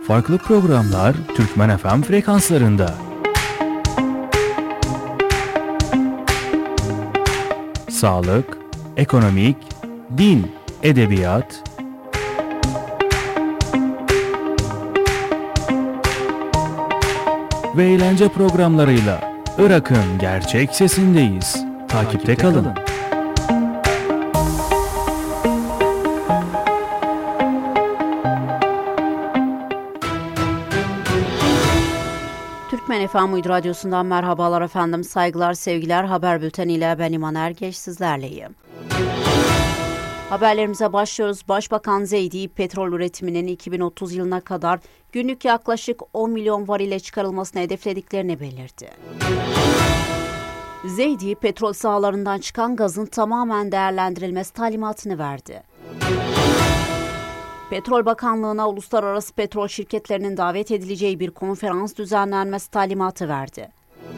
Farklı programlar Türkmen FM frekanslarında. Sağlık, ekonomik, din, edebiyat, ve eğlence programlarıyla Irak'ın gerçek sesindeyiz. Takipte kalın. Türkmen FM Uydu Radyosu'ndan merhabalar efendim. Saygılar, sevgiler. Haber bülteniyle ben İman Ergeç sizlerleyim. Haberlerimize başlıyoruz. Başbakan Zeydi, petrol üretiminin 2030 yılına kadar günlük yaklaşık 10 milyon varile çıkarılmasını hedeflediklerini belirtti. Zeydi, petrol sahalarından çıkan gazın tamamen değerlendirilmesi talimatını verdi. Petrol Bakanlığı'na uluslararası petrol şirketlerinin davet edileceği bir konferans düzenlenmesi talimatı verdi.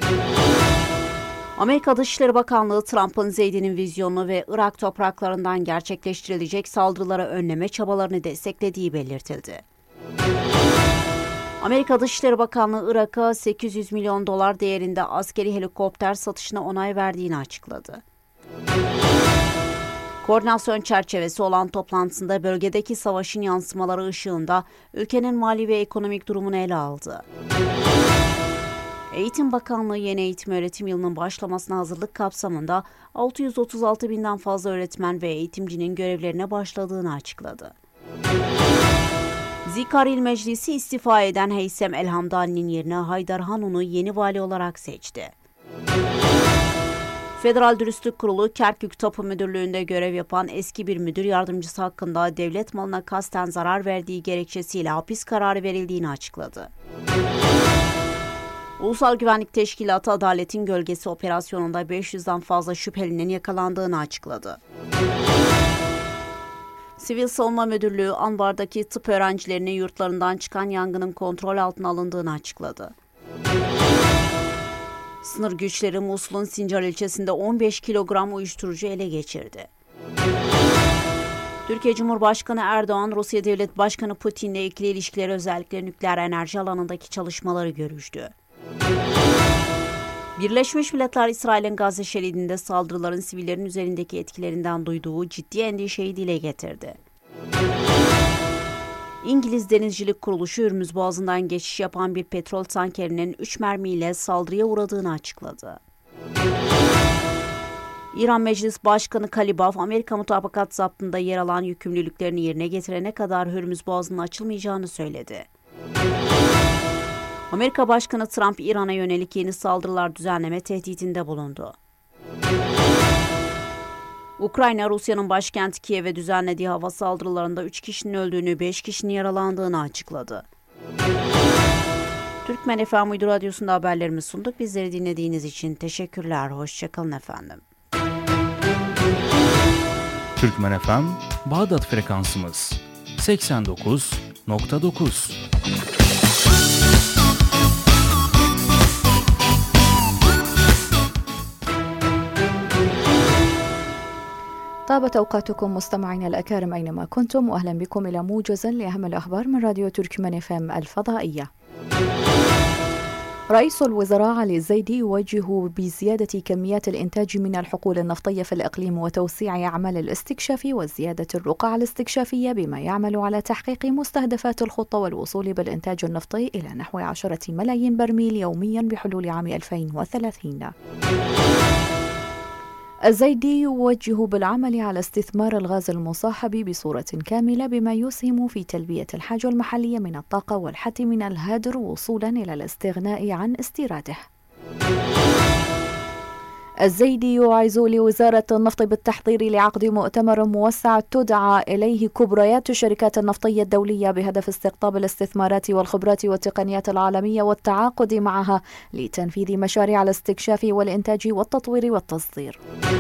Amerika Dışişleri Bakanlığı, Trump'ın Zeydi'nin vizyonunu ve Irak topraklarından gerçekleştirilecek saldırıları önleme çabalarını desteklediği belirtildi. Amerika Dışişleri Bakanlığı, Irak'a 800 milyon dolar değerinde askeri helikopter satışına onay verdiğini açıkladı. Koordinasyon çerçevesi olan toplantısında bölgedeki savaşın yansımaları ışığında ülkenin mali ve ekonomik durumunu ele aldı. Eğitim Bakanlığı yeni eğitim öğretim yılının başlamasına hazırlık kapsamında 636 binden fazla öğretmen ve eğitimcinin görevlerine başladığını açıkladı. Zikar İl Meclisi istifa eden Heysem Elhamdani'nin yerine Haydar Hanun'u yeni vali olarak seçti. Federal Dürüstlük Kurulu, Kerkük Tapu Müdürlüğü'nde görev yapan eski bir müdür yardımcısı hakkında devlet malına kasten zarar verdiği gerekçesiyle hapis kararı verildiğini açıkladı. Ulusal Güvenlik Teşkilatı Adaletin Gölgesi operasyonunda 500'den fazla şüphelinin yakalandığını açıkladı. Sivil Savunma Müdürlüğü, Anbar'daki tıp öğrencilerinin yurtlarından çıkan yangının kontrol altına alındığını açıkladı. Sınır güçleri Musul'un Sincar ilçesinde 15 kilogram uyuşturucu ele geçirdi. Türkiye Cumhurbaşkanı Erdoğan, Rusya Devlet Başkanı Putin'le ikili ilişkileri, özellikle nükleer enerji alanındaki çalışmaları görüştü. Birleşmiş Milletler, İsrail'in Gazze şeridinde saldırıların sivillerin üzerindeki etkilerinden duyduğu ciddi endişeyi dile getirdi. İngiliz Denizcilik Kuruluşu, Hürmüz Boğazı'ndan geçiş yapan bir petrol tankerinin 3 mermiyle saldırıya uğradığını açıkladı. İran Meclis Başkanı Kalibaf, Amerika mutabakat zaptında yer alan yükümlülüklerini yerine getirene kadar Hürmüz Boğazı'nın açılmayacağını söyledi. Amerika Başkanı Trump, İran'a yönelik yeni saldırılar düzenleme tehdidinde bulundu. Ukrayna, Rusya'nın başkenti Kiev'e düzenlediği hava saldırılarında 3 kişinin öldüğünü, 5 kişinin yaralandığını açıkladı. Türkmen FM Uydu Radyosu'nda haberlerimi sunduk. Bizleri dinlediğiniz için teşekkürler. Hoşçakalın efendim. Türkmen FM, Bağdat frekansımız 89.9. طابت أوقاتكم مستمعينا الأكارم أينما كنتم، وأهلا بكم إلى موجز لأهم الأخبار من راديو تركمان FM الفضائية. رئيس الوزراء علي الزيدي يوجه بزيادة كميات الإنتاج من الحقول النفطية في الإقليم وتوسيع أعمال الاستكشاف وزيادة الرقعة الاستكشافية، بما يعمل على تحقيق مستهدفات الخطة والوصول بالإنتاج النفطي إلى نحو 10 ملايين برميل يوميا بحلول عام 2030. الزيدي يوجه بالعمل على استثمار الغاز المصاحب بصورة كاملة، بما يسهم في تلبية الحاجة المحلية من الطاقة والحد من الهدر وصولا إلى الاستغناء عن استيراده. الزيدي يعز لوزارة النفط بالتحضير لعقد مؤتمر موسع تدعى إليه كبريات الشركات النفطية الدولية بهدف استقطاب الاستثمارات والخبرات والتقنيات العالمية والتعاقد معها لتنفيذ مشاريع الاستكشاف والإنتاج والتطوير والتصدير.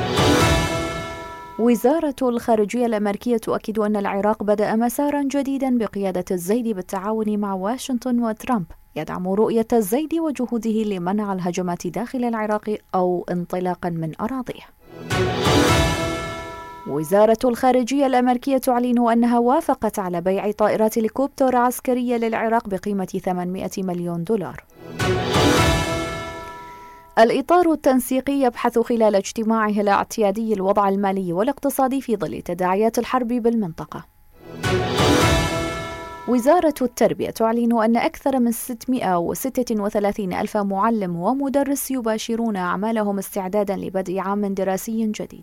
وزارة الخارجية الأمريكية تؤكد أن العراق بدأ مسارا جديدا بقيادة الزيدي بالتعاون مع واشنطن وترامب، يدعم رؤية الزيدي وجهوده لمنع الهجمات داخل العراق أو انطلاقا من أراضيه. وزارة الخارجية الأمريكية تعلن أنها وافقت على بيع طائرات هليكوبتر عسكرية للعراق بقيمة 800 مليون دولار. الإطار التنسيقي يبحث خلال اجتماعه الاعتيادي الوضع المالي والاقتصادي في ظل تداعيات الحرب بالمنطقة. وزارة التربية تعلن أن أكثر من 636 ألف معلم ومدرس يباشرون أعمالهم استعدادا لبدء عام دراسي جديد.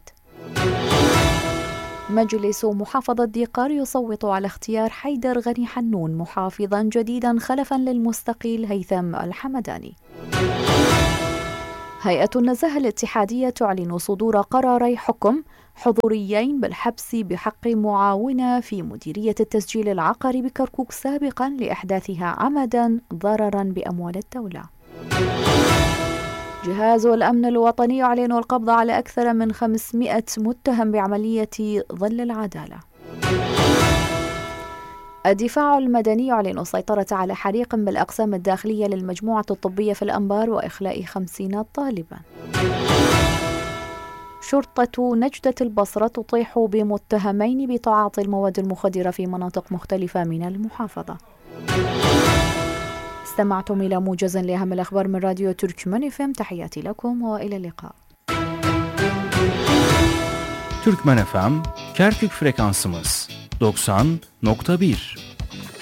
مجلس محافظة ديقار يصوت على اختيار حيدر غني حنون محافظا جديدا خلفا للمستقيل هيثم الحمداني. هيئة النزاهة الاتحادية تعلن صدور قراري حكم حضوريين بالحبس بحق معاونة في مديرية التسجيل العقاري بكركوك سابقا لإحداثها عمدا ضررا بأموال الدولة. جهاز الأمن الوطني يعلن القبض على أكثر من 500 متهم بعملية ظل العدالة. الدفاع المدني يعلن السيطرة على حريق بالأقسام الداخلية للمجموعة الطبية في الأنبار وإخلاء 50 طالبا. شرطة نجدة البصرة تطيح بمتهمين بتعاطي المواد المخدرة في مناطق مختلفة من المحافظة. استمعتم إلى موجز لأهم الأخبار من راديو تركمان FM. تحياتي لكم وإلى اللقاء. Türkmen FM Kerkük frekansımız 90.1